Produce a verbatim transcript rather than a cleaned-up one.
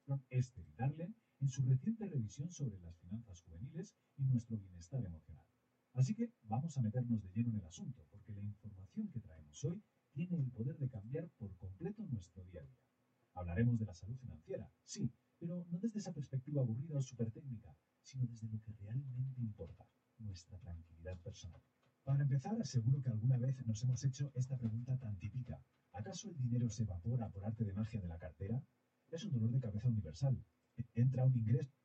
demostraron Esther y Darlene en su reciente revisión sobre las finanzas juveniles y nuestro bienestar emocional. Así que vamos a meternos de lleno en el asunto, porque la información que traemos hoy tiene el poder de cambiar por completo nuestro día a día. Hablaremos de la salud financiera, sí, pero no desde esa perspectiva aburrida o súper técnica, sino desde lo que realmente importa, nuestra tranquilidad personal. Para empezar, seguro que alguna vez nos hemos hecho esta pregunta tan típica. ¿Acaso el dinero se evapora por arte de magia de la cartera? Es un dolor de cabeza universal. Entra un ingreso